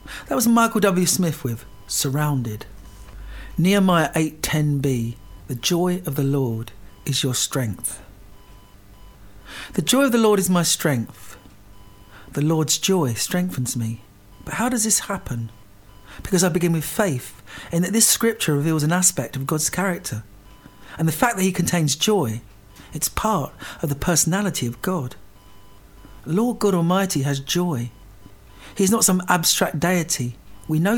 That was Michael W. Smith with Surrounded. Nehemiah 8:10b, the joy of the Lord is your strength. The joy of the Lord is my strength. The Lord's joy strengthens me. But how does this happen? Because I begin with faith in that this scripture reveals an aspect of God's character. And the fact that he contains joy, it's part of the personality of God. Lord God Almighty has joy. He's not some abstract deity. We know